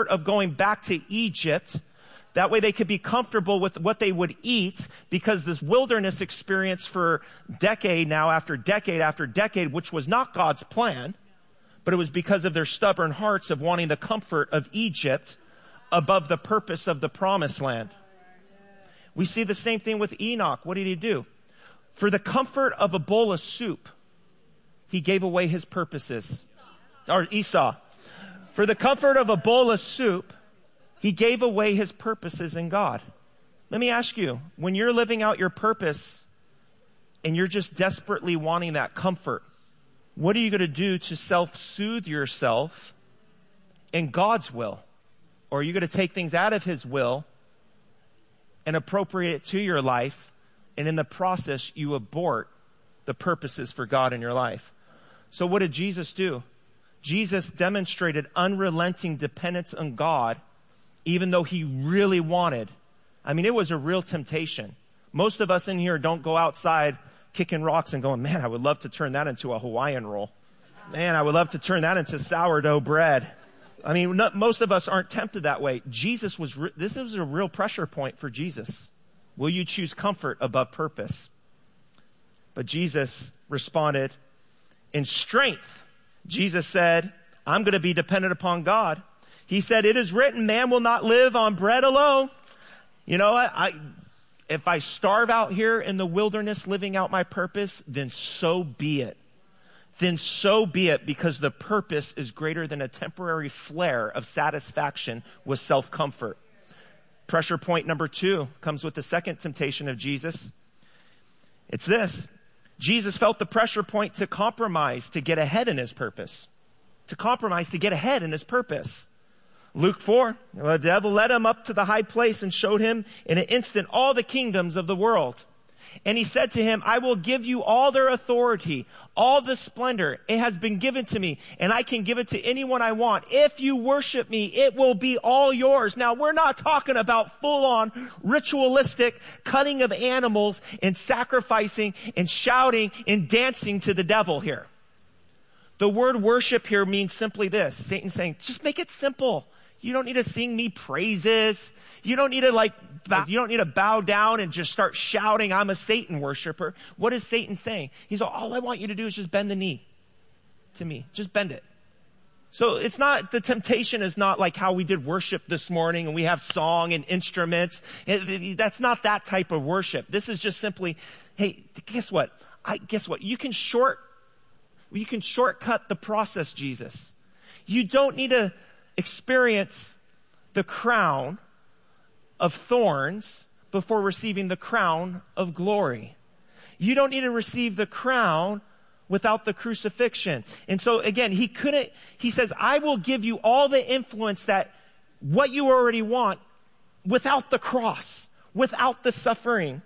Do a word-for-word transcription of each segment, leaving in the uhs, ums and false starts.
comfort of going back to Egypt. That way they could be comfortable with what they would eat, because this wilderness experience for decade now after decade after decade, which was not God's plan, but it was because of their stubborn hearts of wanting the comfort of Egypt above the purpose of the promised land. We see the same thing with Enoch. What did he do? For the comfort of a bowl of soup, he gave away his purposes. Or Esau. For the comfort of a bowl of soup, he gave away his purposes in God. Let me ask you, when you're living out your purpose and you're just desperately wanting that comfort, what are you going to do to self-soothe yourself in God's will? Or are you going to take things out of his will and appropriate it to your life, and in the process you abort the purposes for God in your life? So what did Jesus do? Jesus demonstrated unrelenting dependence on God, even though he really wanted. I mean, it was a real temptation. Most of us in here don't go outside kicking rocks and going, man, I would love to turn that into a Hawaiian roll. Man, I would love to turn that into sourdough bread. I mean, not, most of us aren't tempted that way. Jesus was, re- this was a real pressure point for Jesus. Will you choose comfort above purpose? But Jesus responded in strength. Jesus said, I'm going to be dependent upon God. He said, it is written, man will not live on bread alone. You know what? I, if I starve out here in the wilderness living out my purpose, then so be it. Then so be it, because the purpose is greater than a temporary flare of satisfaction with self-comfort. Pressure point number two comes with the second temptation of Jesus. It's this. Jesus felt the pressure point to compromise to get ahead in his purpose. To compromise to get ahead in his purpose. Luke four, the devil led him up to the high place and showed him in an instant all the kingdoms of the world. And he said to him, I will give you all their authority, all the splendor. It has been given to me, and I can give it to anyone I want. If you worship me, it will be all yours. Now, we're not talking about full-on ritualistic cutting of animals and sacrificing and shouting and dancing to the devil here. The word worship here means simply this. Satan's saying, just make it simple. You don't need to sing me praises. You don't need to like, bow, you don't need to bow down and just start shouting, I'm a Satan worshiper. What is Satan saying? He's all, all I want you to do is just bend the knee to me. Just bend it. So it's not, the temptation is not like how we did worship this morning and we have song and instruments. It, it, that's not that type of worship. This is just simply, hey, guess what? I, guess what? You can short, you can shortcut the process, Jesus. You don't need to experience the crown of thorns before receiving the crown of glory. You don't need to receive the crown without the crucifixion. And so again, he couldn't, he says, I will give you all the influence that what you already want without the cross, without the suffering.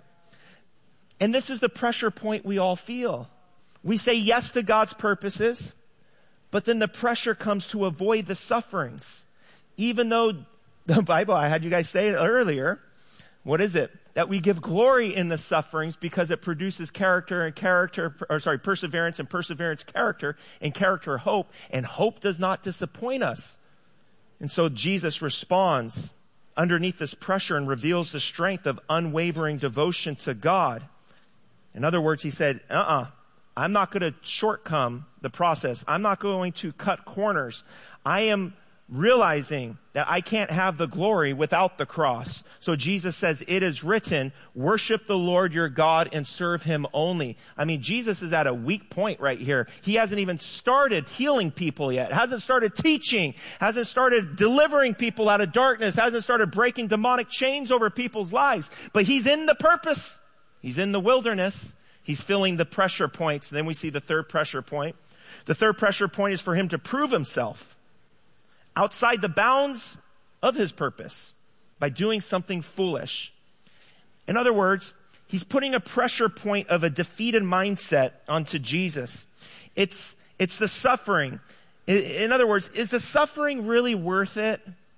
And this is the pressure point we all feel. We say yes to God's purposes, but then the pressure comes to avoid the sufferings. Even though the Bible, I had you guys say it earlier, what is it? That we give glory in the sufferings because it produces character and character, or sorry, perseverance and perseverance character and character hope. And hope does not disappoint us. And so Jesus responds underneath this pressure and reveals the strength of unwavering devotion to God. In other words, he said, uh-uh. I'm not going to shortcome the process. I'm not going to cut corners. I am realizing that I can't have the glory without the cross. So Jesus says, it is written, worship the Lord your God and serve him only. I mean, Jesus is at a weak point right here. He hasn't even started healing people yet. Hasn't started teaching. Hasn't started delivering people out of darkness. Hasn't started breaking demonic chains over people's lives. But he's in the purpose. He's in the wilderness. He's filling the pressure points. Then we see the third pressure point. The third pressure point is for him to prove himself outside the bounds of his purpose by doing something foolish. In other words, he's putting a pressure point of a defeated mindset onto Jesus. It's, it's the suffering. In, in other words, is the suffering really worth it?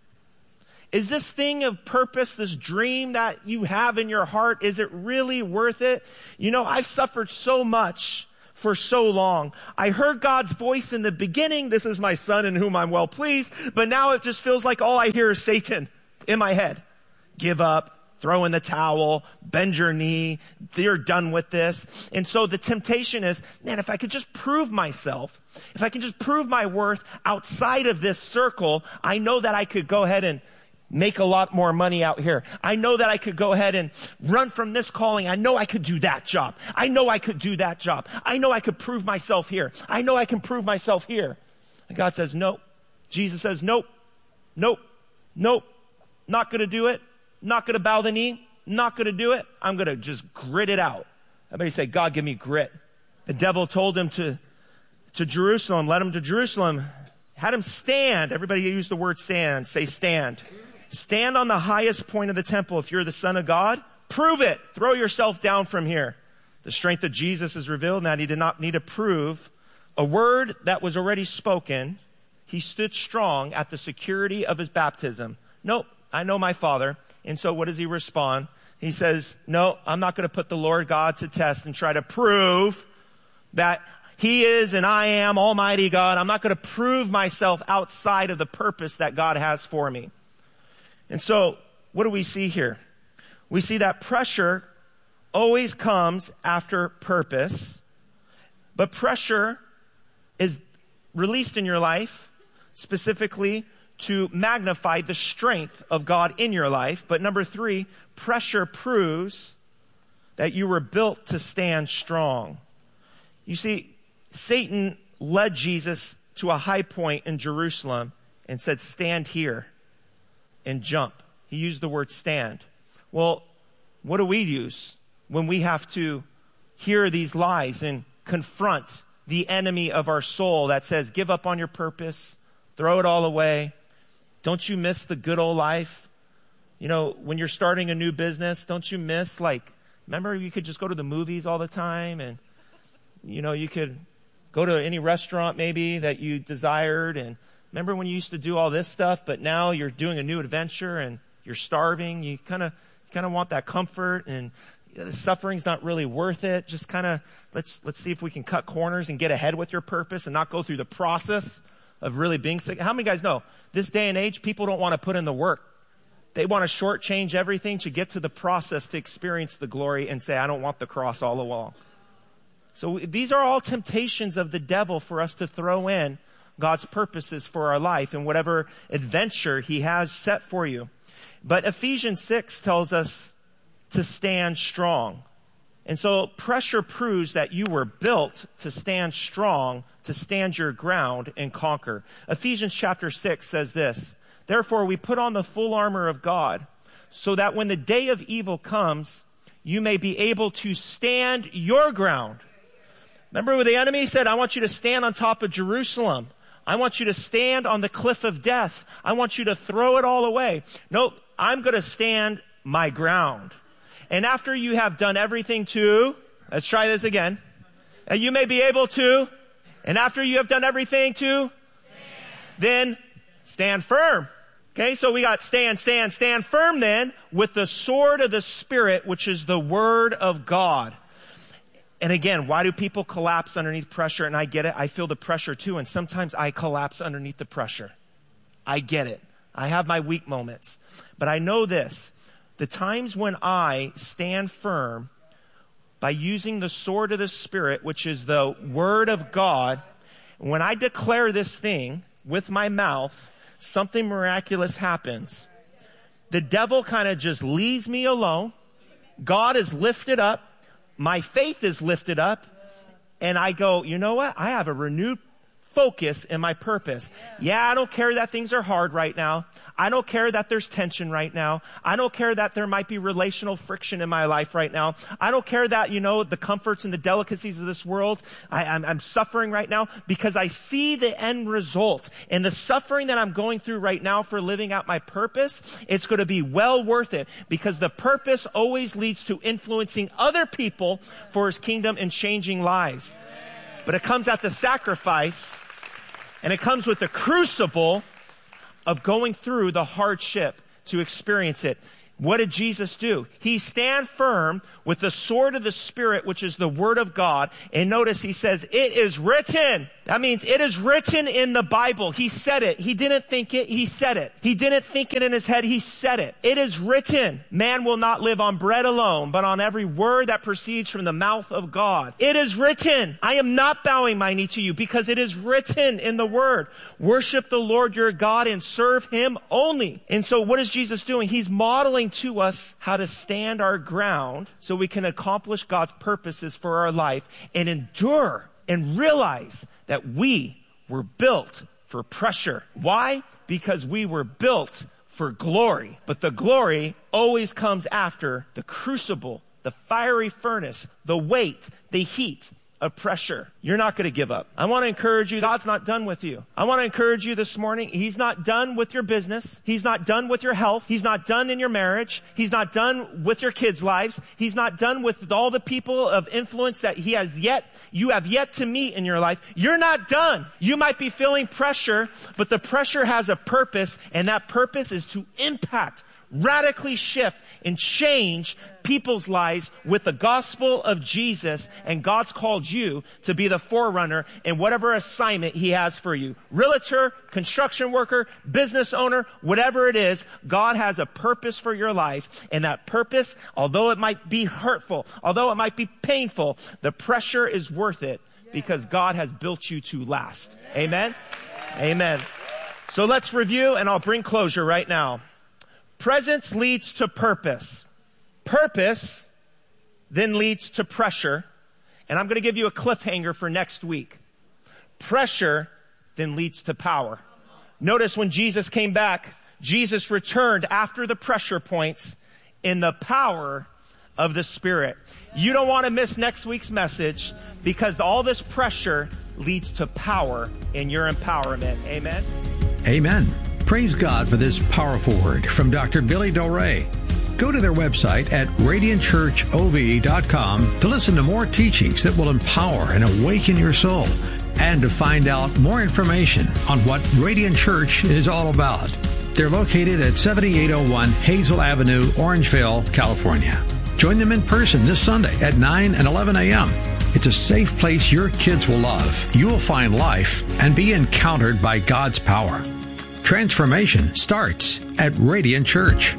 Is this thing of purpose, this dream that you have in your heart, is it really worth it? You know, I've suffered so much for so long. I heard God's voice in the beginning. This is my son in whom I'm well pleased. But now it just feels like all I hear is Satan in my head. Give up, throw in the towel, bend your knee. They're done with this. And so the temptation is, man, if I could just prove myself, if I can just prove my worth outside of this circle, I know that I could go ahead and make a lot more money out here. I know that I could go ahead and run from this calling. I know I could do that job. I know I could do that job. I know I could prove myself here. I know I can prove myself here. And God says, nope. Jesus says, nope, nope, nope. Not going to do it. Not going to bow the knee. Not going to do it. I'm going to just grit it out. Everybody say, God, give me grit. The devil told him to, to Jerusalem, led him to Jerusalem, had him stand. Everybody use the word stand. Say stand. Stand on the highest point of the temple. If you're the Son of God, prove it. Throw yourself down from here. The strength of Jesus is revealed and that he did not need to prove a word that was already spoken. He stood strong at the security of his baptism. Nope, I know my Father. And so what does he respond? He says, no, I'm not going to put the Lord God to test and try to prove that he is and I am Almighty God. I'm not going to prove myself outside of the purpose that God has for me. And so, what do we see here? We see that pressure always comes after purpose, but pressure is released in your life specifically to magnify the strength of God in your life. But number three, pressure proves that you were built to stand strong. You see, Satan led Jesus to a high point in Jerusalem and said, stand here and jump. He used the word stand. Well, what do we use when we have to hear these lies and confront the enemy of our soul that says, give up on your purpose, throw it all away. Don't you miss the good old life? You know, when you're starting a new business, don't you miss, like, remember you could just go to the movies all the time and, you know, you could go to any restaurant maybe that you desired, and remember when you used to do all this stuff, but now you're doing a new adventure and you're starving. You kind of kind of want that comfort, and you know, the suffering's not really worth it. Just kind of let's let's see if we can cut corners and get ahead with your purpose and not go through the process of really being sick. How many guys know this day and age, people don't want to put in the work. They want to shortchange everything to get to the process to experience the glory and say, I don't want the cross all along. So these are all temptations of the devil for us to throw in God's purposes for our life and whatever adventure he has set for you. But Ephesians six tells us to stand strong. And so pressure proves that you were built to stand strong, to stand your ground and conquer. Ephesians chapter six says this, therefore we put on the full armor of God so that when the day of evil comes, you may be able to stand your ground. Remember when the enemy said, I want you to stand on top of Jerusalem. I want you to stand on the cliff of death. I want you to throw it all away. Nope, I'm going to stand my ground. And after you have done everything to, let's try this again. And you may be able to, and after you have done everything to, stand. Then stand firm. Okay, so we got stand, stand, stand firm then with the sword of the Spirit, which is the word of God. And again, why do people collapse underneath pressure? And I get it. I feel the pressure too. And sometimes I collapse underneath the pressure. I get it. I have my weak moments. But I know this. The times when I stand firm by using the sword of the Spirit, which is the word of God, when I declare this thing with my mouth, something miraculous happens. The devil kind of just leaves me alone. God is lifted up. My faith is lifted up, and I go, you know what? I have a renewed focus in my purpose. Yeah, I don't care that things are hard right now. I don't care that there's tension right now. I don't care that there might be relational friction in my life right now. I don't care that, you know, the comforts and the delicacies of this world, I, I'm, I'm suffering right now because I see the end result. And the suffering that I'm going through right now for living out my purpose, it's going to be well worth it because the purpose always leads to influencing other people for his kingdom and changing lives. But it comes at the sacrifice, and it comes with the crucible of going through the hardship to experience it. What did Jesus do? He stand firm with the sword of the Spirit, which is the word of God. And notice he says, it is written. That means it is written in the Bible. He said it. He didn't think it. He said it. He didn't think it in his head. He said it. It is written. Man will not live on bread alone, but on every word that proceeds from the mouth of God. It is written. I am not bowing my knee to you because it is written in the word. Worship the Lord your God and serve him only. And so what is Jesus doing? He's modeling to us how to stand our ground so we can accomplish God's purposes for our life and endure and realize that we were built for pressure. Why? Because we were built for glory. But the glory always comes after the crucible, the fiery furnace, the weight, the heat of pressure. You're not going to give up. I want to encourage you. God's not done with you. I want to encourage you this morning. He's not done with your business. He's not done with your health. He's not done in your marriage. He's not done with your kids' lives. He's not done with all the people of influence that he has yet, you have yet to meet in your life. You're not done. You might be feeling pressure, but the pressure has a purpose, and that purpose is to impact, radically shift and change people's lives with the gospel of Jesus. And God's called you to be the forerunner in whatever assignment he has for you. Realtor, construction worker, business owner, whatever it is, God has a purpose for your life. And that purpose, although it might be hurtful, although it might be painful, the pressure is worth it because God has built you to last. Amen? Amen. So let's review, and I'll bring closure right now. Presence leads to purpose. Purpose then leads to pressure. And I'm going to give you a cliffhanger for next week. Pressure then leads to power. Notice when Jesus came back, Jesus returned after the pressure points in the power of the Spirit. You don't want to miss next week's message because all this pressure leads to power in your empowerment. Amen. Amen. Praise God for this powerful word from Doctor Billy Del Rey. Go to their website at radiant church o v dot com to listen to more teachings that will empower and awaken your soul, and to find out more information on what Radiant Church is all about. They're located at seventy-eight oh one Hazel Avenue, Orangeville, California. Join them in person this Sunday at nine and eleven a.m. It's a safe place your kids will love. You will find life and be encountered by God's power. Transformation starts at Radiant Church.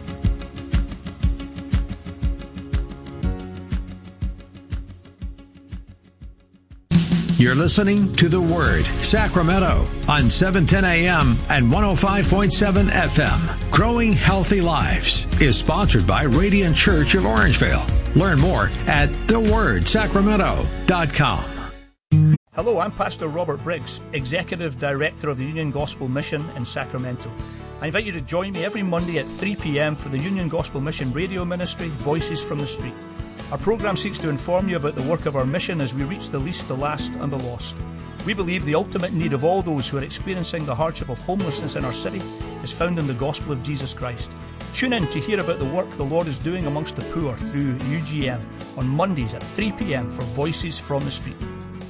You're listening to The Word, Sacramento, on seven ten a.m. and one oh five point seven F M. Growing Healthy Lives is sponsored by Radiant Church of Orangeville. Learn more at the word sacramento dot com. Hello, I'm Pastor Robert Briggs, Executive Director of the Union Gospel Mission in Sacramento. I invite you to join me every Monday at three p.m. for the Union Gospel Mission radio ministry, Voices from the Street. Our program seeks to inform you about the work of our mission as we reach the least, the last, and the lost. We believe the ultimate need of all those who are experiencing the hardship of homelessness in our city is found in the gospel of Jesus Christ. Tune in to hear about the work the Lord is doing amongst the poor through U G M on Mondays at three p.m. for Voices from the Street.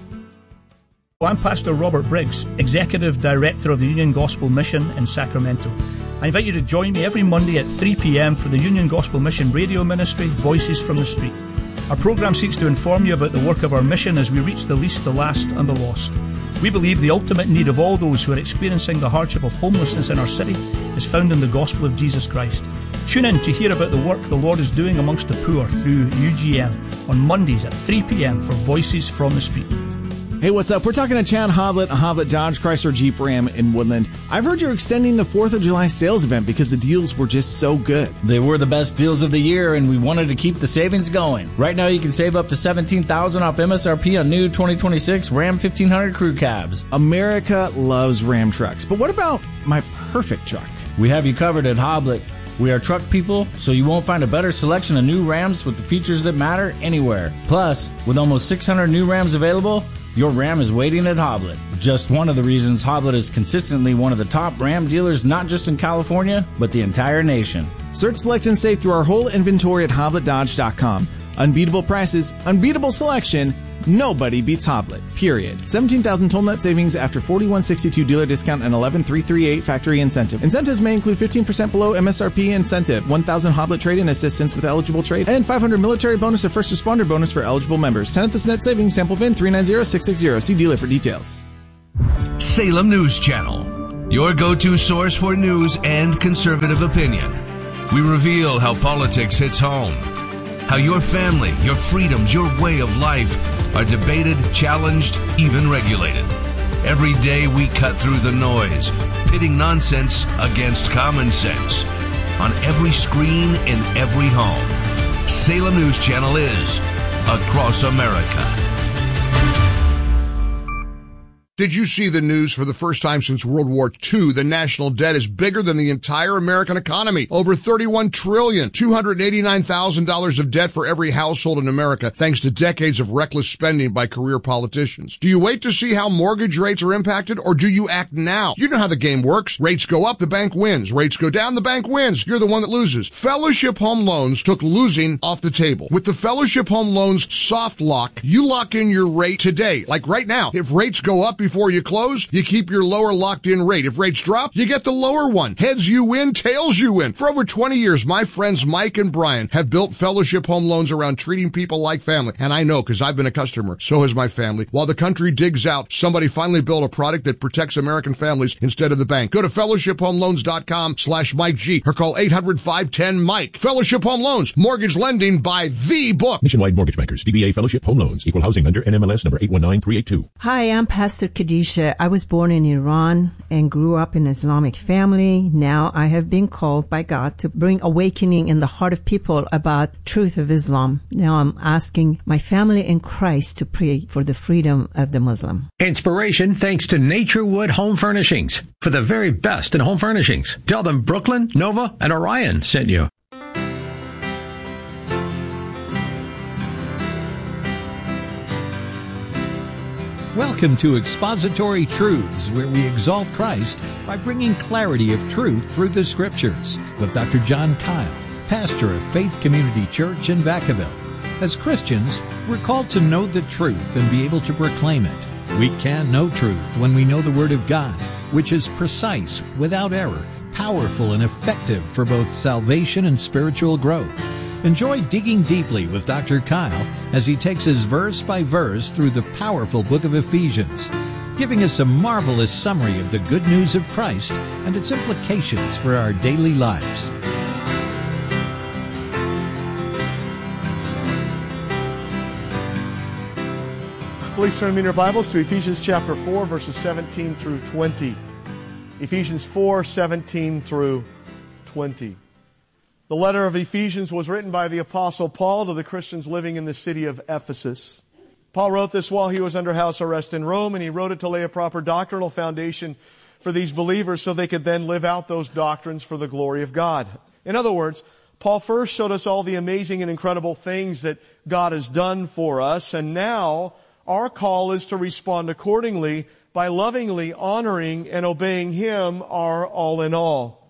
I'm Pastor Robert Briggs, Executive Director of the Union Gospel Mission in Sacramento. I invite you to join me every Monday at three p.m. for the Union Gospel Mission radio ministry, Voices from the Street. Our program seeks to inform you about the work of our mission as we reach the least, the last, and the lost. We believe the ultimate need of all those who are experiencing the hardship of homelessness in our city is found in the gospel of Jesus Christ. Tune in to hear about the work the Lord is doing amongst the poor through U G M on Mondays at three p.m. for Voices from the Street. Hey, what's up? We're talking to Chad Hoblet, Hoblet Dodge Chrysler Jeep Ram in Woodland. I've heard you're extending the fourth of July sales event because the deals were just so good. They were the best deals of the year, and we wanted to keep the savings going. Right now, you can save up to seventeen thousand dollars off M S R P on new twenty twenty-six Ram fifteen hundred crew cabs. America loves Ram trucks, but what about my perfect truck? We have you covered at Hoblet. We are truck people, so you won't find a better selection of new Rams with the features that matter anywhere. Plus, with almost six hundred new Rams available, your Ram is waiting at Hoblet. Just one of the reasons Hoblet is consistently one of the top Ram dealers, not just in California, but the entire nation. Search, select, and save through our whole inventory at hoblet dodge dot com. Unbeatable prices, unbeatable selection, Nobody beats Hoblet, period. seventeen thousand total net savings after forty-one sixty-two dealer discount and eleven three thirty-eight factory incentive. Incentives may include fifteen percent below M S R P incentive, one thousand Hoblet trade-in assistance with eligible trade, and five hundred military bonus or first responder bonus for eligible members. tenth net savings, sample V I N three nine zero six six zero. See dealer for details. Salem News Channel, your go-to source for news and conservative opinion. We reveal how politics hits home, how your family, your freedoms, your way of life are debated, challenged, even regulated. Every day we cut through the noise, pitting nonsense against common sense. On every screen, in every home, Salem News Channel is across America. Did you see the news? For the first time since World War Two, the national debt is bigger than the entire American economy. Over thirty-one trillion dollars, two hundred eighty-nine thousand dollars of debt for every household in America, thanks to decades of reckless spending by career politicians. Do you wait to see how mortgage rates are impacted, or do you act now? You know how the game works. Rates go up, the bank wins. Rates go down, the bank wins. You're the one that loses. Fellowship Home Loans took losing off the table. With the Fellowship Home Loans soft lock, you lock in your rate today. Like right now, if rates go up before you close, you keep your lower locked-in rate. If rates drop, you get the lower one. Heads you win, tails you win. For over twenty years, my friends Mike and Brian have built Fellowship Home Loans around treating people like family. And I know, because I've been a customer. So has my family. While the country digs out, somebody finally built a product that protects American families instead of the bank. Go to fellowship home loans dot com slash Mike G or call eight hundred, five one zero, Mike. Fellowship Home Loans. Mortgage lending by the book. Nationwide Mortgage Bankers. D B A Fellowship Home Loans. Equal housing lender. N M L S number eight one nine three eight two. Hi, I'm Pastor Khadijah. I was born in Iran and grew up in an Islamic family. Now I have been called by God to bring awakening in the heart of people about truth of Islam. Now I'm asking my family in Christ to pray for the freedom of the Muslim. Inspiration thanks to Naturewood Home Furnishings. For the very best in home furnishings, tell them Brooklyn, Nova, and Orion sent you. Welcome to Expository Truths, where we exalt Christ by bringing clarity of truth through the Scriptures, with Doctor John Kyle, pastor of Faith Community Church in Vacaville. As Christians, we're called to know the truth and be able to proclaim it. We can know truth when we know the Word of God, which is precise, without error, powerful, and effective for both salvation and spiritual growth. Enjoy digging deeply with Doctor Kyle as he takes us verse by verse through the powerful book of Ephesians, giving us a marvelous summary of the good news of Christ and its implications for our daily lives. Please turn in your Bibles to Ephesians chapter four, verses seventeen through twenty. Ephesians four, seventeen through twenty. The letter of Ephesians was written by the Apostle Paul to the Christians living in the city of Ephesus. Paul wrote this while he was under house arrest in Rome, and he wrote it to lay a proper doctrinal foundation for these believers so they could then live out those doctrines for the glory of God. In other words, Paul first showed us all the amazing and incredible things that God has done for us, and now our call is to respond accordingly by lovingly honoring and obeying Him, our all in all.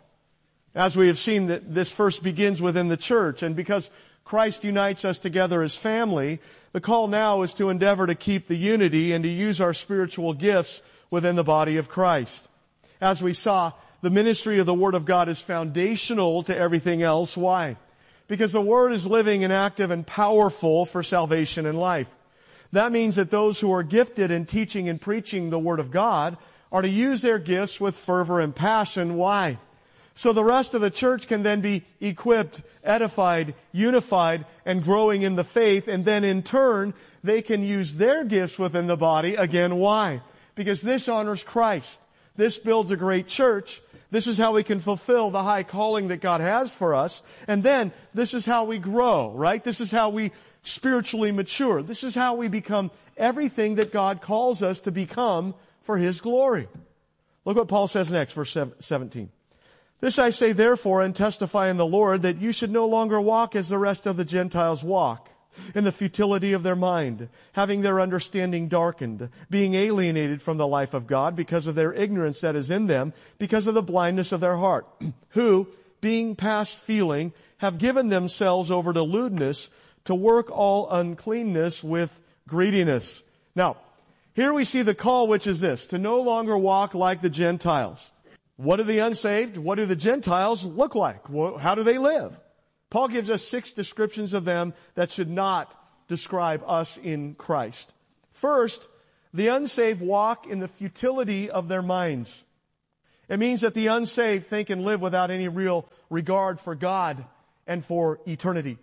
As we have seen, that this first begins within the church, and because Christ unites us together as family, the call now is to endeavor to keep the unity and to use our spiritual gifts within the body of Christ. As we saw, the ministry of the Word of God is foundational to everything else. Why? Because the Word is living and active and powerful for salvation and life. That means that those who are gifted in teaching and preaching the Word of God are to use their gifts with fervor and passion. Why? So the rest of the church can then be equipped, edified, unified, and growing in the faith. And then in turn, they can use their gifts within the body. Again, why? Because this honors Christ. This builds a great church. This is how we can fulfill the high calling that God has for us. And then this is how we grow, right? This is how we spiritually mature. This is how we become everything that God calls us to become for His glory. Look what Paul says next, verse seventeen. This I say therefore and testify in the Lord, that you should no longer walk as the rest of the Gentiles walk, in the futility of their mind, having their understanding darkened, being alienated from the life of God because of their ignorance that is in them, because of the blindness of their heart, who, being past feeling, have given themselves over to lewdness, to work all uncleanness with greediness. Now, here we see the call, which is this, to no longer walk like the Gentiles. What do the unsaved, what do the Gentiles look like? How do they live? Paul gives us six descriptions of them that should not describe us in Christ. First, the unsaved walk in the futility of their minds. It means that the unsaved think and live without any real regard for God and for eternity.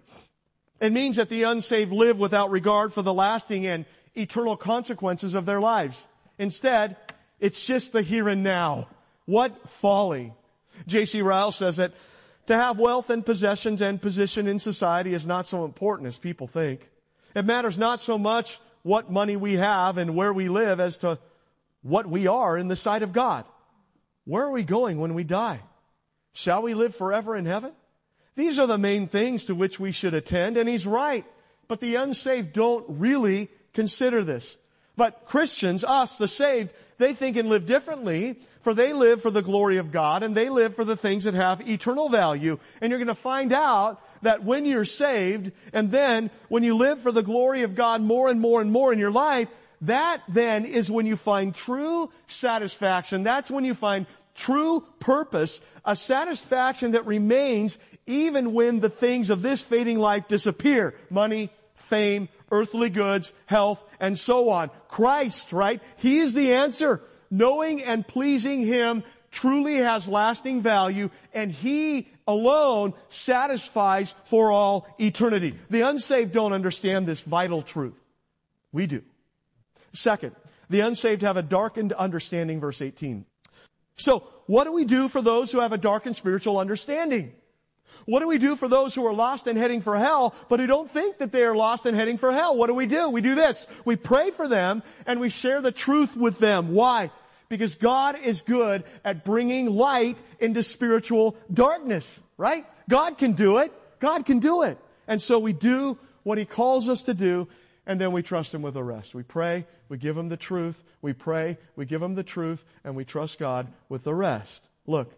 It means that the unsaved live without regard for the lasting and eternal consequences of their lives. Instead, it's just the here and now. What folly. J C Ryle says that to have wealth and possessions and position in society is not so important as people think. It matters not so much what money we have and where we live as to what we are in the sight of God. Where are we going when we die? Shall we live forever in heaven? These are the main things to which we should attend, and he's right. But the unsaved don't really consider this. But Christians, us, the saved, they think and live differently, for they live for the glory of God, and they live for the things that have eternal value. And you're going to find out that when you're saved, and then when you live for the glory of God more and more and more in your life, that then is when you find true satisfaction. That's when you find true purpose, a satisfaction that remains even when the things of this fading life disappear. Money, fame, earthly goods, health, and so on. Christ, right? He is the answer. Knowing and pleasing Him truly has lasting value, and He alone satisfies for all eternity. The unsaved don't understand this vital truth. We do. Second, the unsaved have a darkened understanding, verse eighteen. So, what do we do for those who have a darkened spiritual understanding? What do we do for those who are lost and heading for hell, but who don't think that they are lost and heading for hell? What do we do? We do this. We pray for them, and we share the truth with them. Why? Because God is good at bringing light into spiritual darkness, right? God can do it. God can do it. And so we do what He calls us to do, and then we trust Him with the rest. We pray, we give Him the truth, we pray, we give Him the truth, and we trust God with the rest. Look,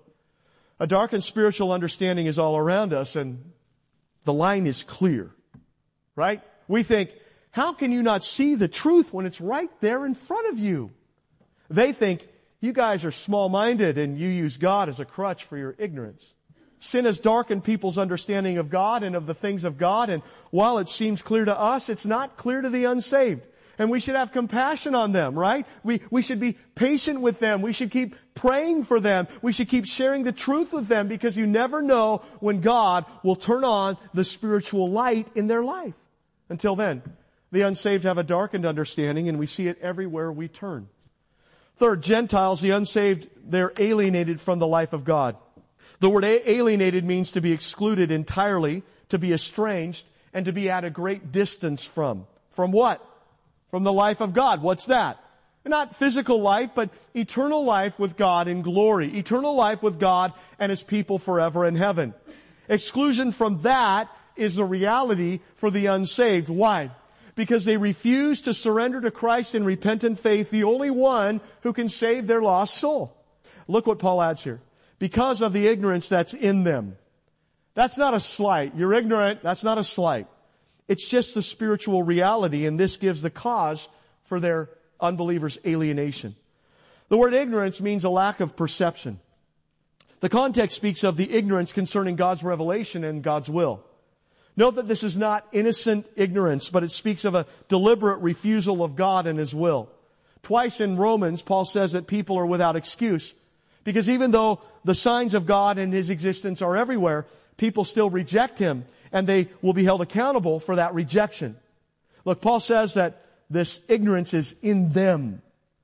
a darkened spiritual understanding is all around us, and the line is clear, right? We think, how can you not see the truth when it's right there in front of you? They think, you guys are small-minded and you use God as a crutch for your ignorance. Sin has darkened people's understanding of God and of the things of God, and while it seems clear to us, it's not clear to the unsaved. And we should have compassion on them, right? We, we should be patient with them. We should keep praying for them. We should keep sharing the truth with them, because you never know when God will turn on the spiritual light in their life. Until then, the unsaved have a darkened understanding, and we see it everywhere we turn. Third, Gentiles, the unsaved, they're alienated from the life of God. The word alienated means to be excluded entirely, to be estranged, and to be at a great distance from. From what? From the life of God. What's that? Not physical life, but eternal life with God in glory. Eternal life with God and His people forever in heaven. Exclusion from that is the reality for the unsaved. Why? Because they refuse to surrender to Christ in repentant faith, the only one who can save their lost soul. Look what Paul adds here. Because of the ignorance that's in them. That's not a slight. You're ignorant. That's not a slight. It's just the spiritual reality, and this gives the cause for their unbelievers' alienation. The word ignorance means a lack of perception. The context speaks of the ignorance concerning God's revelation and God's will. Note that this is not innocent ignorance, but it speaks of a deliberate refusal of God and His will. Twice in Romans, Paul says that people are without excuse, because even though the signs of God and His existence are everywhere, people still reject Him, and they will be held accountable for that rejection. Look, Paul says that this ignorance is in them.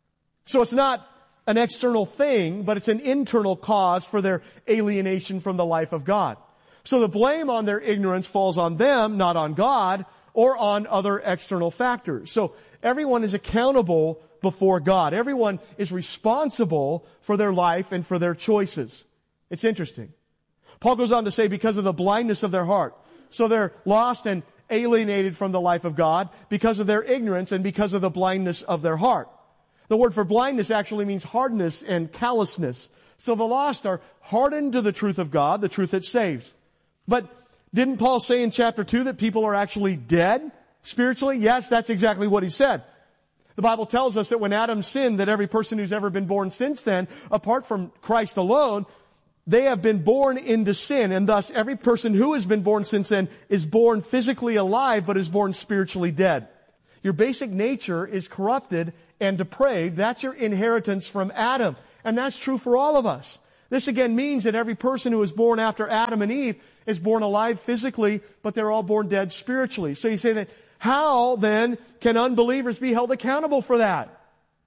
So it's not an external thing, but it's an internal cause for their alienation from the life of God. So the blame on their ignorance falls on them, not on God, or on other external factors. So everyone is accountable before God. Everyone is responsible for their life and for their choices. It's interesting. Paul goes on to say, because of the blindness of their heart. So they're lost and alienated from the life of God because of their ignorance and because of the blindness of their heart. The word for blindness actually means hardness and callousness. So the lost are hardened to the truth of God, the truth that saves. But didn't Paul say in chapter two that people are actually dead, spiritually? Yes, that's exactly what he said. The Bible tells us that when Adam sinned, that every person who's ever been born since then, apart from Christ alone, they have been born into sin, and thus every person who has been born since then is born physically alive, but is born spiritually dead. Your basic nature is corrupted and depraved. That's your inheritance from Adam, and that's true for all of us. This again means that every person who was born after Adam and Eve is born alive physically, but they're all born dead spiritually. So you say that, how then can unbelievers be held accountable for that?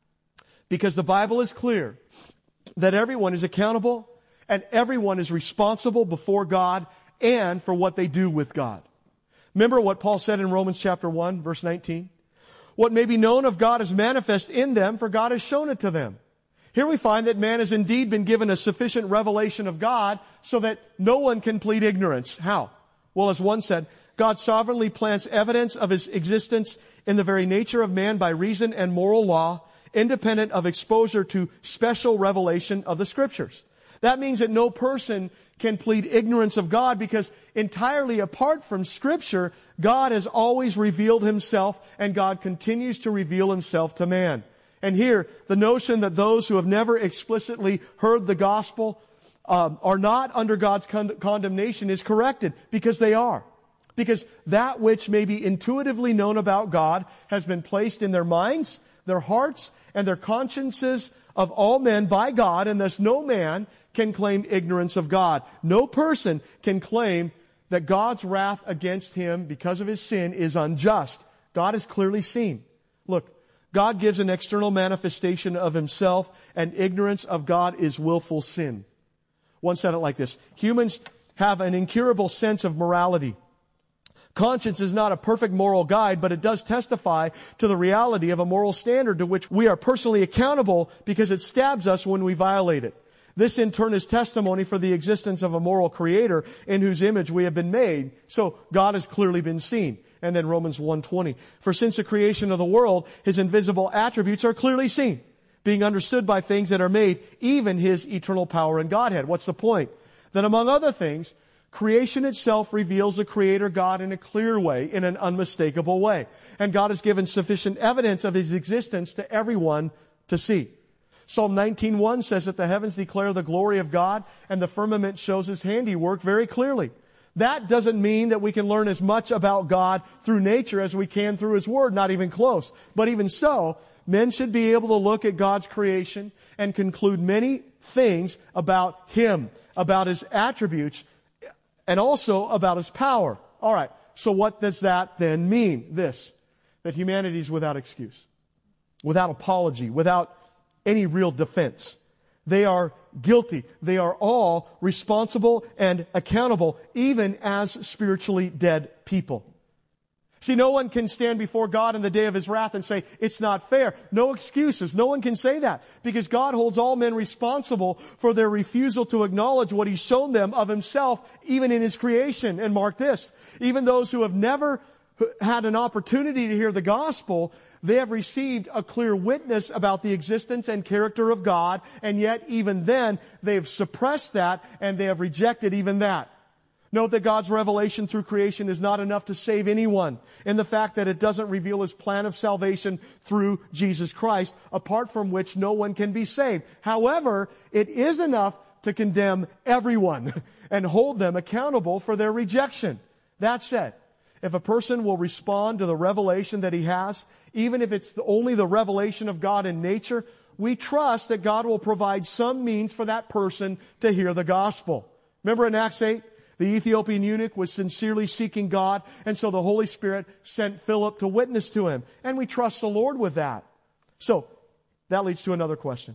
Because the Bible is clear that everyone is accountable and everyone is responsible before God and for what they do with God. Remember what Paul said in Romans chapter one, verse nineteen? What may be known of God is manifest in them, for God has shown it to them. Here we find that man has indeed been given a sufficient revelation of God so that no one can plead ignorance. How? Well, as one said, God sovereignly plants evidence of His existence in the very nature of man by reason and moral law, independent of exposure to special revelation of the Scriptures. That means that no person can plead ignorance of God because entirely apart from Scripture, God has always revealed Himself and God continues to reveal Himself to man. And here, the notion that those who have never explicitly heard the gospel um, are not under God's con- condemnation is corrected, because they are. Because that which may be intuitively known about God has been placed in their minds, their hearts, and their consciences of all men by God, and thus no man can claim ignorance of God. No person can claim that God's wrath against him because of his sin is unjust. God is clearly seen. Look, God gives an external manifestation of Himself, and ignorance of God is willful sin. One said it like this: humans have an incurable sense of morality. Conscience is not a perfect moral guide, but it does testify to the reality of a moral standard to which we are personally accountable because it stabs us when we violate it. This in turn is testimony for the existence of a moral creator in whose image we have been made. So God has clearly been seen. And then Romans one twenty. For since the creation of the world, His invisible attributes are clearly seen, being understood by things that are made, even His eternal power and Godhead. What's the point? That among other things, creation itself reveals the Creator God in a clear way, in an unmistakable way. And God has given sufficient evidence of His existence to everyone to see. Psalm nineteen one says that the heavens declare the glory of God, and the firmament shows His handiwork very clearly. That doesn't mean that we can learn as much about God through nature as we can through His Word, not even close. But even so, men should be able to look at God's creation and conclude many things about Him, about His attributes, and also about His power. All right, so what does that then mean? This, that humanity is without excuse, without apology, without any real defense. They are guilty. They are all responsible and accountable, even as spiritually dead people. See, no one can stand before God in the day of His wrath and say, it's not fair. No excuses. No one can say that, because God holds all men responsible for their refusal to acknowledge what He's shown them of Himself, even in His creation. And mark this, even those who have never had an opportunity to hear the gospel, they have received a clear witness about the existence and character of God, and yet even then they have suppressed that and they have rejected even that. Note that God's revelation through creation is not enough to save anyone, in the fact that it doesn't reveal His plan of salvation through Jesus Christ, apart from which no one can be saved. However, it is enough to condemn everyone and hold them accountable for their rejection. That said, if a person will respond to the revelation that he has, even if it's only the revelation of God in nature, we trust that God will provide some means for that person to hear the gospel. Remember in Acts eight, the Ethiopian eunuch was sincerely seeking God, and so the Holy Spirit sent Philip to witness to him. And we trust the Lord with that. So, that leads to another question.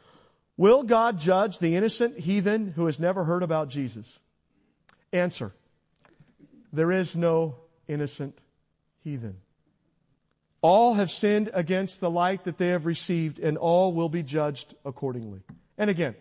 Will God judge the innocent heathen who has never heard about Jesus? Answer: there is no innocent heathen. All have sinned against the light that they have received, and all will be judged accordingly. And again,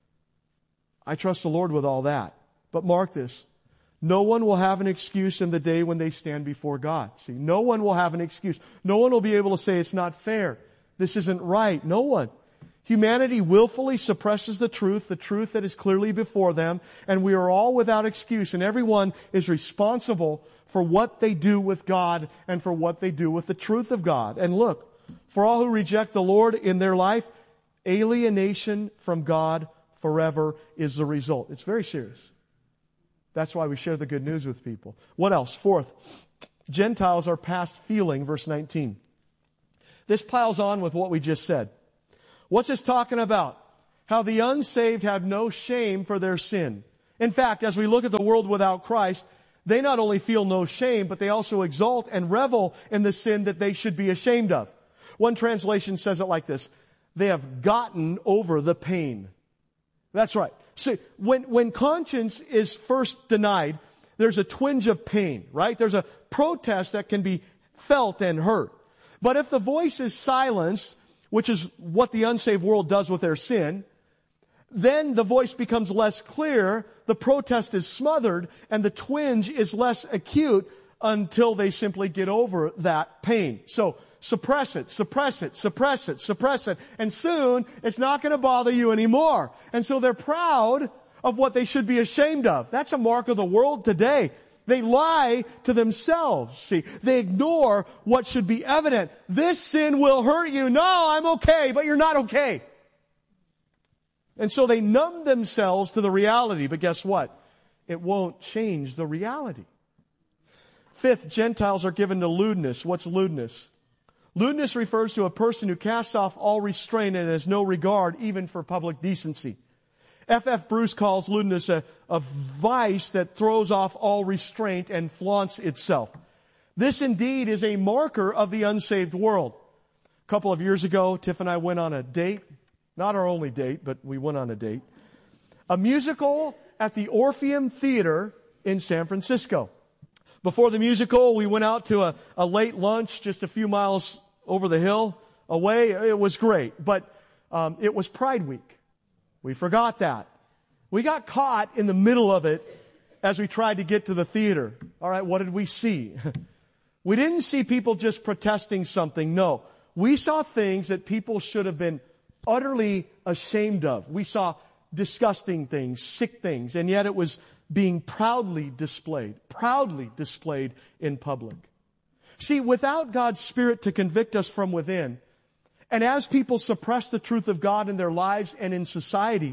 I trust the Lord with all that. But mark this. No one will have an excuse in the day when they stand before God. See, no one will have an excuse. No one will be able to say it's not fair. This isn't right. No one. Humanity willfully suppresses the truth, the truth that is clearly before them, and we are all without excuse, and everyone is responsible for what they do with God and for what they do with the truth of God. And look, for all who reject the Lord in their life, alienation from God forever is the result. It's very serious. That's why we share the good news with people. What else? Fourth, Gentiles are past feeling, verse nineteen. This piles on with what we just said. What's this talking about? How the unsaved have no shame for their sin. In fact, as we look at the world without Christ, they not only feel no shame, but they also exalt and revel in the sin that they should be ashamed of. One translation says it like this: they have gotten over the pain. That's right. See, when, when conscience is first denied, there's a twinge of pain, right? There's a protest that can be felt and heard. But if the voice is silenced, which is what the unsaved world does with their sin, then the voice becomes less clear, the protest is smothered, and the twinge is less acute until they simply get over that pain. So, suppress it, suppress it, suppress it, suppress it, and soon it's not going to bother you anymore. And so they're proud of what they should be ashamed of. That's a mark of the world today. They lie to themselves. See, they ignore what should be evident. This sin will hurt you. No, I'm okay, but you're not okay. And so they numb themselves to the reality. But guess what? It won't change the reality. Fifth, Gentiles are given to lewdness. What's lewdness? Lewdness refers to a person who casts off all restraint and has no regard even for public decency. F F Bruce calls lewdness a, a vice that throws off all restraint and flaunts itself. This indeed is a marker of the unsaved world. A couple of years ago, Tiff and I went on a date. Not our only date, but we went on a date. A musical at the Orpheum Theater in San Francisco. Before the musical, we went out to a, a late lunch just a few miles over the hill away. It was great, but um, it was Pride Week. We forgot that. We got caught in the middle of it as we tried to get to the theater. All right, what did we see? We didn't see people just protesting something. No, we saw things that people should have been utterly ashamed of. We saw disgusting things, sick things, and yet it was being proudly displayed, proudly displayed in public. See, without God's Spirit to convict us from within, and as people suppress the truth of God in their lives and in society,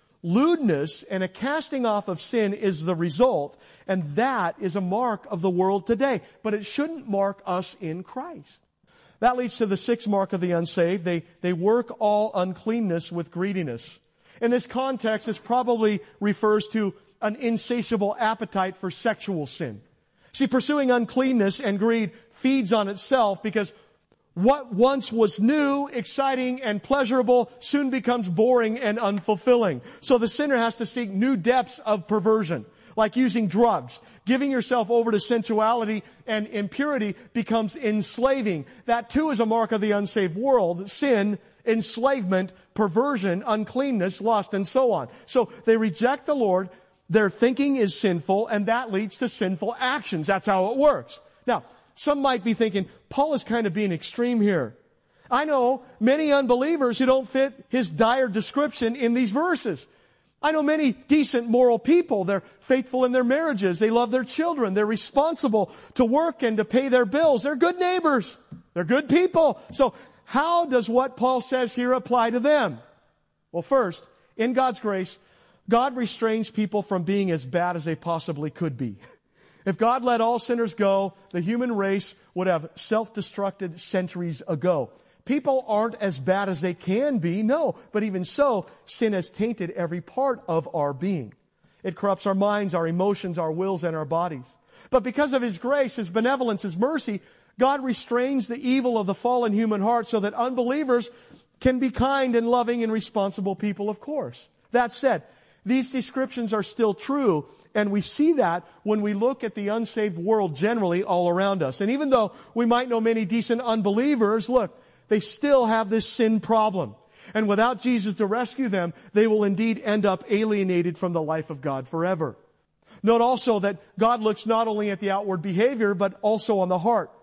lewdness and a casting off of sin is the result, and that is a mark of the world today. But it shouldn't mark us in Christ. That leads to the sixth mark of the unsaved. They, they work all uncleanness with greediness. In this context, this probably refers to an insatiable appetite for sexual sin. See, pursuing uncleanness and greed feeds on itself because what once was new, exciting, and pleasurable soon becomes boring and unfulfilling. So the sinner has to seek new depths of perversion, like using drugs. Giving yourself over to sensuality and impurity becomes enslaving. That too is a mark of the unsaved world. Sin, enslavement, perversion, uncleanness, lust, and so on. So they reject the Lord. Their thinking is sinful, and that leads to sinful actions. That's how it works. Now, some might be thinking, Paul is kind of being extreme here. I know many unbelievers who don't fit his dire description in these verses. I know many decent moral people. They're faithful in their marriages. They love their children. They're responsible to work and to pay their bills. They're good neighbors. They're good people. So how does what Paul says here apply to them? Well, first, in God's grace, God restrains people from being as bad as they possibly could be. If God let all sinners go, the human race would have self-destructed centuries ago. People aren't as bad as they can be, no. But even so, sin has tainted every part of our being. It corrupts our minds, our emotions, our wills, and our bodies. But because of His grace, His benevolence, His mercy, God restrains the evil of the fallen human heart so that unbelievers can be kind and loving and responsible people, of course. That said, these descriptions are still true, and we see that when we look at the unsaved world generally all around us. And even though we might know many decent unbelievers, look, they still have this sin problem. And without Jesus to rescue them, they will indeed end up alienated from the life of God forever. Note also that God looks not only at the outward behavior, but also on the heart.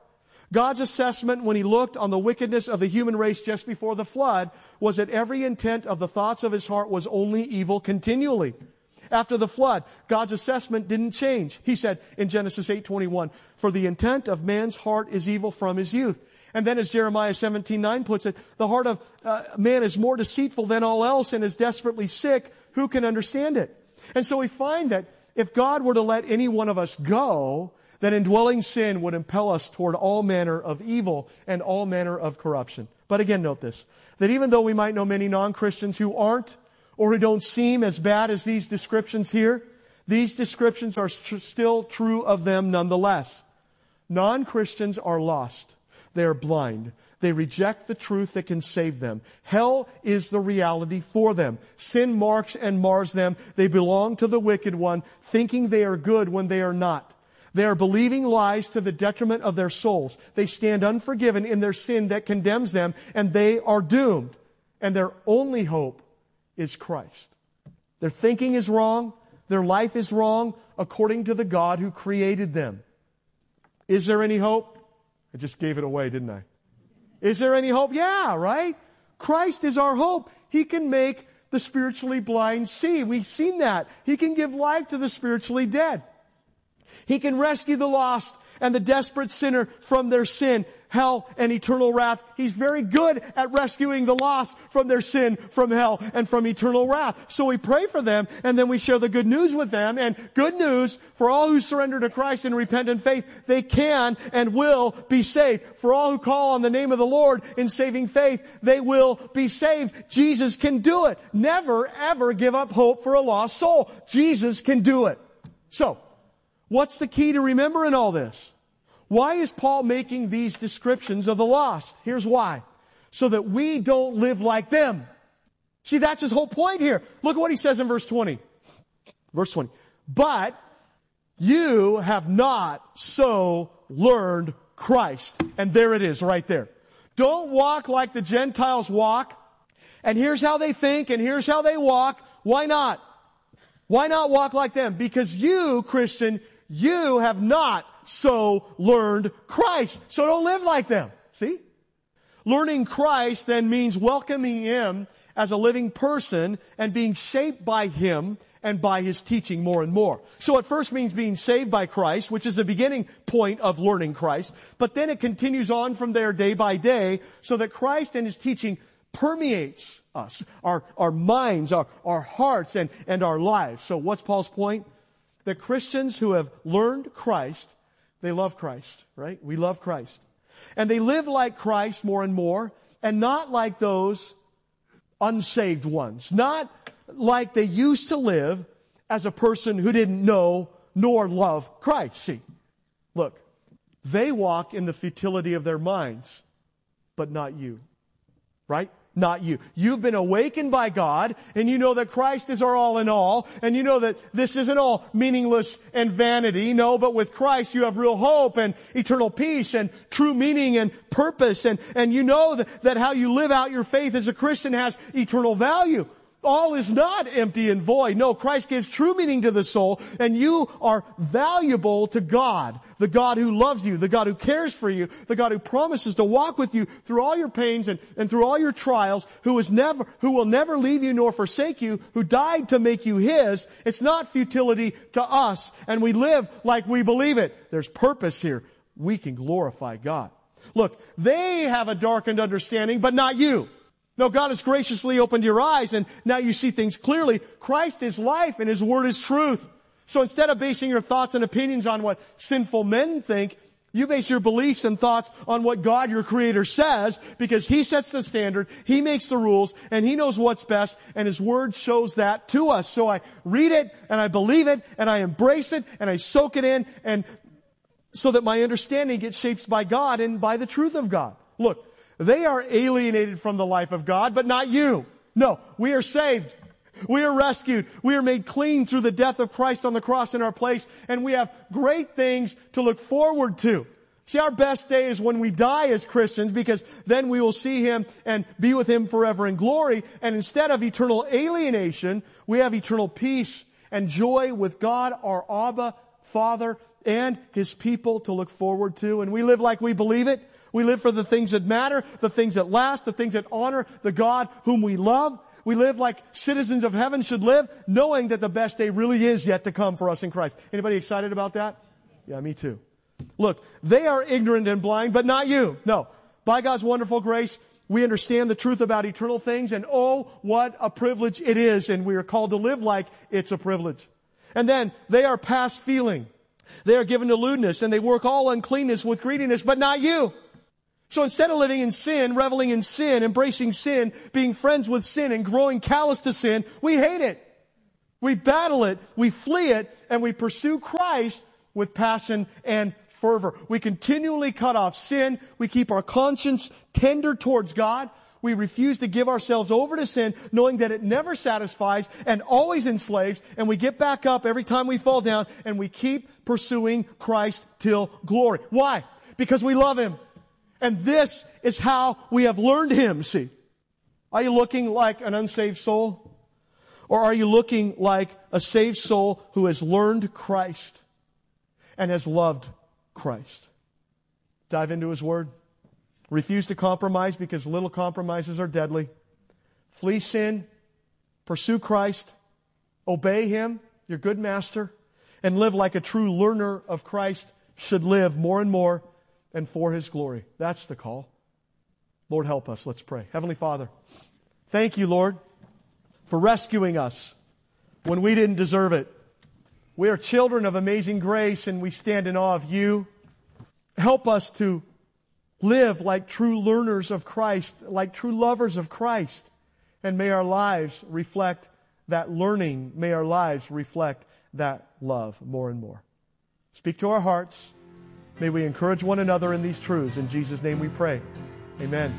God's assessment when He looked on the wickedness of the human race just before the flood was that every intent of the thoughts of His heart was only evil continually. After the flood, God's assessment didn't change. He said in Genesis eight twenty-one, "For the intent of man's heart is evil from his youth." And then as Jeremiah seventeen nine puts it, "The heart of uh, man is more deceitful than all else and is desperately sick. Who can understand it?" And so we find that if God were to let any one of us go, that indwelling sin would impel us toward all manner of evil and all manner of corruption. But again, note this, that even though we might know many non-Christians who aren't or who don't seem as bad as these descriptions here, these descriptions are tr- still true of them nonetheless. Non-Christians are lost. They are blind. They reject the truth that can save them. Hell is the reality for them. Sin marks and mars them. They belong to the wicked one, thinking they are good when they are not. They are believing lies to the detriment of their souls. They stand unforgiven in their sin that condemns them, and they are doomed. And their only hope is Christ. Their thinking is wrong. Their life is wrong according to the God who created them. Is there any hope? I just gave it away, didn't I? Is there any hope? Yeah, right? Christ is our hope. He can make the spiritually blind see. We've seen that. He can give life to the spiritually dead. He can rescue the lost and the desperate sinner from their sin, hell, and eternal wrath. He's very good at rescuing the lost from their sin, from hell, and from eternal wrath. So we pray for them, and then we share the good news with them. And good news for all who surrender to Christ in repentant faith, they can and will be saved. For all who call on the name of the Lord in saving faith, they will be saved. Jesus can do it. Never, ever give up hope for a lost soul. Jesus can do it. So, what's the key to remember in all this? Why is Paul making these descriptions of the lost? Here's why. So that we don't live like them. See, that's his whole point here. Look at what he says in verse twenty. Verse twenty. But you have not so learned Christ. And there it is, right there. Don't walk like the Gentiles walk. And here's how they think, and here's how they walk. Why not? Why not walk like them? Because you, Christian, you have not so learned Christ. So don't live like them. See? Learning Christ then means welcoming Him as a living person and being shaped by Him and by His teaching more and more. So it first means being saved by Christ, which is the beginning point of learning Christ. But then it continues on from there day by day so that Christ and His teaching permeates us, our, our minds, our, our hearts, and, and our lives. So what's Paul's point? That Christians who have learned Christ, they love Christ, right? We love Christ. And they live like Christ more and more, and not like those unsaved ones. Not like they used to live as a person who didn't know nor love Christ. See, look, they walk in the futility of their minds, but not you, right? Not you. You've been awakened by God, and you know that Christ is our all in all, and you know that this isn't all meaningless and vanity. No, but with Christ you have real hope and eternal peace and true meaning and purpose, and, and you know that, that how you live out your faith as a Christian has eternal value. All is not empty and void. No, Christ gives true meaning to the soul, and you are valuable to God, the God who loves you, the God who cares for you, the God who promises to walk with you through all your pains and, and through all your trials, who is never, who will never leave you nor forsake you, who died to make you His. It's not futility to us, and we live like we believe it. There's purpose here. We can glorify God. Look, they have a darkened understanding, but not you. No, God has graciously opened your eyes, and now you see things clearly. Christ is life, and His Word is truth. So instead of basing your thoughts and opinions on what sinful men think, you base your beliefs and thoughts on what God, your Creator, says, because He sets the standard, He makes the rules, and He knows what's best, and His Word shows that to us. So I read it, and I believe it, and I embrace it, and I soak it in, and so that my understanding gets shaped by God and by the truth of God. Look, they are alienated from the life of God, but not you. No, we are saved. We are rescued. We are made clean through the death of Christ on the cross in our place, and we have great things to look forward to. See, our best day is when we die as Christians, because then we will see Him and be with Him forever in glory, and instead of eternal alienation, we have eternal peace and joy with God, our Abba Father and His people to look forward to. And we live like we believe it. We live for the things that matter, the things that last, the things that honor the God whom we love. We live like citizens of heaven should live, knowing that the best day really is yet to come for us in Christ. Anybody excited about that? Yeah, me too. Look, they are ignorant and blind, but not you. No. By God's wonderful grace, we understand the truth about eternal things, and oh, what a privilege it is, and we are called to live like it's a privilege. And then, they are past feeling. They are given to lewdness, and they work all uncleanness with greediness, but not you. So instead of living in sin, reveling in sin, embracing sin, being friends with sin, and growing callous to sin, we hate it. We battle it, we flee it, and we pursue Christ with passion and fervor. We continually cut off sin. We keep our conscience tender towards God. We refuse to give ourselves over to sin, knowing that it never satisfies and always enslaves. And we get back up every time we fall down, and we keep pursuing Christ till glory. Why? Because we love Him. And this is how we have learned Him, see. Are you looking like an unsaved soul? Or are you looking like a saved soul who has learned Christ and has loved Christ? Dive into His Word. Refuse to compromise, because little compromises are deadly. Flee sin. Pursue Christ. Obey Him, your good master. And live like a true learner of Christ should live more and more, and for His glory. That's the call. Lord, help us. Let's pray. Heavenly Father, thank You, Lord, for rescuing us when we didn't deserve it. We are children of amazing grace, and we stand in awe of You. Help us to live like true learners of Christ, like true lovers of Christ. And may our lives reflect that learning. May our lives reflect that love more and more. Speak to our hearts. May we encourage one another in these truths. In Jesus' name we pray. Amen.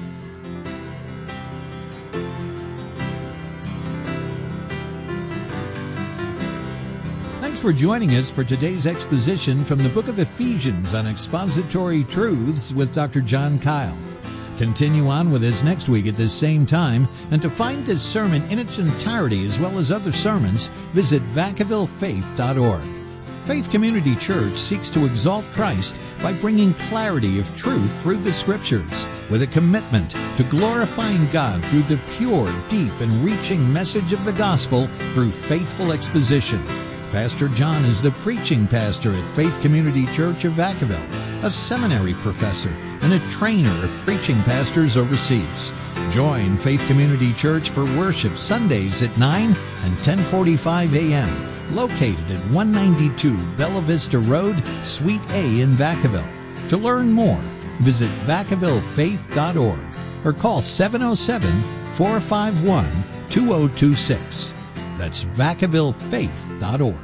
Thanks for joining us for today's exposition from the book of Ephesians on Expository Truths with Doctor John Kyle. Continue on with us next week at this same time, and to find this sermon in its entirety as well as other sermons, visit vacaville faith dot org. Faith Community Church seeks to exalt Christ by bringing clarity of truth through the Scriptures, with a commitment to glorifying God through the pure, deep, and reaching message of the gospel through faithful exposition. Pastor John is the preaching pastor at Faith Community Church of Vacaville, a seminary professor, and a trainer of preaching pastors overseas. Join Faith Community Church for worship Sundays at nine and ten forty-five a.m., located at one ninety-two Bella Vista Road, Suite A in Vacaville. To learn more, visit vacaville faith dot org or call seven oh seven, four five one, two oh two six. That's vacaville faith dot org.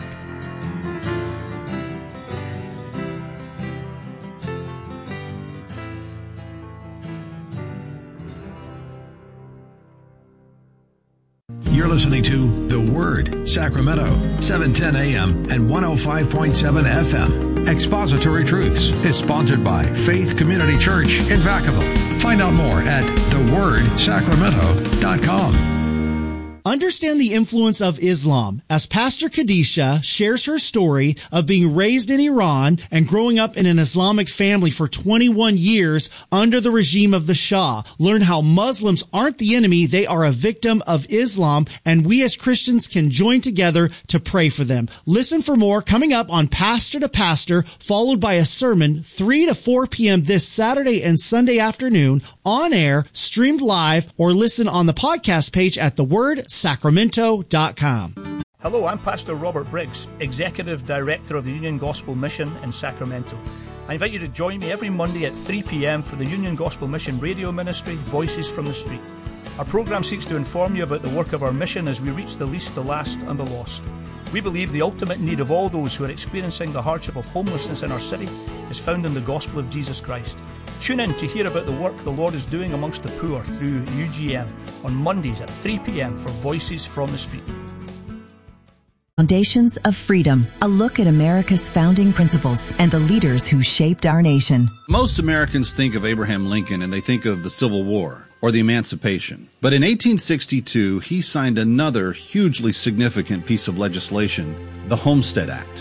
You're listening to The Word, Sacramento, seven ten a.m. and one oh five point seven F M. Expository Truths is sponsored by Faith Community Church in Vacaville. Find out more at the word sacramento dot com. Understand the influence of Islam as Pastor Khadisha shares her story of being raised in Iran and growing up in an Islamic family for twenty-one years under the regime of the Shah. Learn how Muslims aren't the enemy, they are a victim of Islam, and we as Christians can join together to pray for them. Listen for more coming up on Pastor to Pastor, followed by a sermon three to four p.m. this Saturday and Sunday afternoon, on air, streamed live, or listen on the podcast page at the word sacramento dot com. Hello, I'm Pastor Robert Briggs, Executive Director of the Union Gospel Mission in Sacramento. I invite you to join me every Monday at three p.m. for the Union Gospel Mission radio ministry, Voices from the Street. Our program seeks to inform you about the work of our mission as we reach the least, the last, and the lost. We believe the ultimate need of all those who are experiencing the hardship of homelessness in our city is found in the gospel of Jesus Christ. Tune in to hear about the work the Lord is doing amongst the poor through U G M on Mondays at three p.m. for Voices from the Street. Foundations of Freedom, a look at America's founding principles and the leaders who shaped our nation. Most Americans think of Abraham Lincoln and they think of the Civil War or the Emancipation. But in eighteen sixty-two, he signed another hugely significant piece of legislation, the Homestead Act.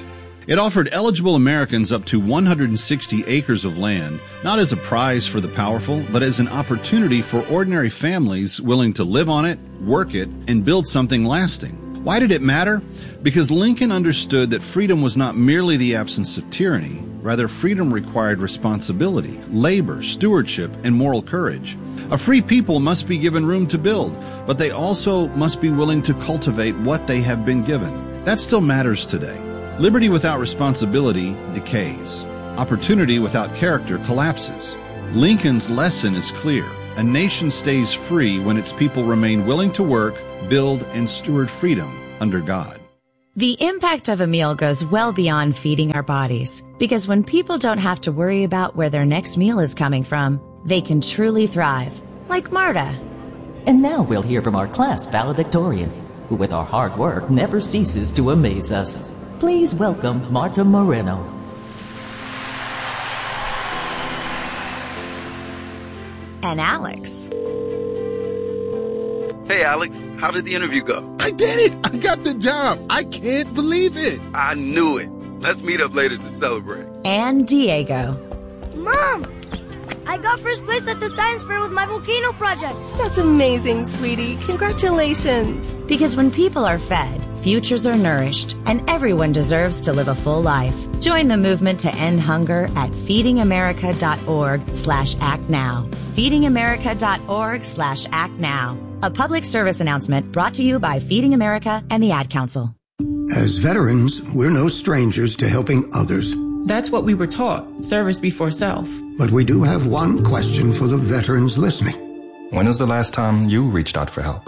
It offered eligible Americans up to one hundred sixty acres of land, not as a prize for the powerful, but as an opportunity for ordinary families willing to live on it, work it, and build something lasting. Why did it matter? Because Lincoln understood that freedom was not merely the absence of tyranny. Rather, freedom required responsibility, labor, stewardship, and moral courage. A free people must be given room to build, but they also must be willing to cultivate what they have been given. That still matters today. Liberty without responsibility decays. Opportunity without character collapses. Lincoln's lesson is clear. A nation stays free when its people remain willing to work, build, and steward freedom under God. The impact of a meal goes well beyond feeding our bodies, because when people don't have to worry about where their next meal is coming from, they can truly thrive, like Marta. And now we'll hear from our class valedictorian, who with our hard work never ceases to amaze us. Please welcome Marta Moreno. And Alex. Hey, Alex, how did the interview go? I did it! I got the job! I can't believe it! I knew it. Let's meet up later to celebrate. And Diego. Mom! I got first place at the science fair with my volcano project. That's amazing, sweetie. Congratulations. Because when people are fed, futures are nourished, and everyone deserves to live a full life. Join the movement to end hunger at feedingamerica.org slash act now. feedingamerica.org slash act now. A public service announcement brought to you by Feeding America and the Ad Council. As veterans, we're no strangers to helping others. That's what we were taught, service before self. But we do have one question for the veterans listening. When was the last time you reached out for help?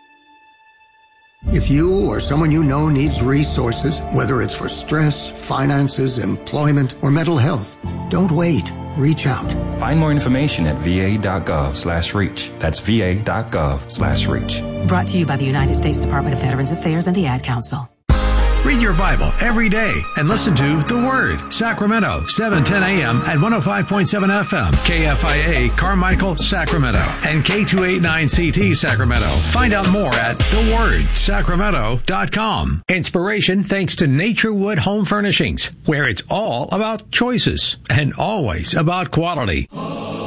If you or someone you know needs resources, whether it's for stress, finances, employment, or mental health, don't wait. Reach out. Find more information at va.gov slash reach. That's va.gov slash reach. Brought to you by the United States Department of Veterans Affairs and the Ad Council. Read your Bible every day and listen to The Word, Sacramento, seven ten a.m. at one oh five point seven F M, K F I A, Carmichael, Sacramento, and K two eighty-nine C T, Sacramento. Find out more at the word sacramento dot com. Inspiration thanks to Naturewood Home Furnishings, where it's all about choices and always about quality.